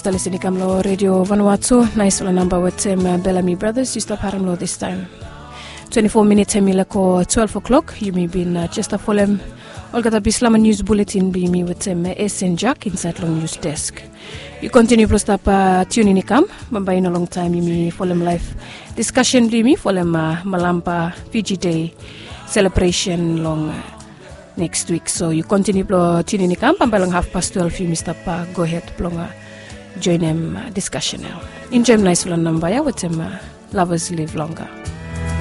Mr. listening kamlo Radio Vanuatu. Nice wala number with Bellamy Brothers. You stop haramlo this time. 24 minutes emila ko 12 o'clock. You may be just a folem. Olga the Bislama News Bulletin be me with SN Jack inside long news desk. You continue to stop tuning in kam. Bamba in a long time you me folem live discussion be me folem Malampa Fiji Day celebration long next week. So you continue to tune in kam. Bamba long 12:30 you stop go ahead plonga join them discussion now. Enjoy nice one number ya with them lovers live longer.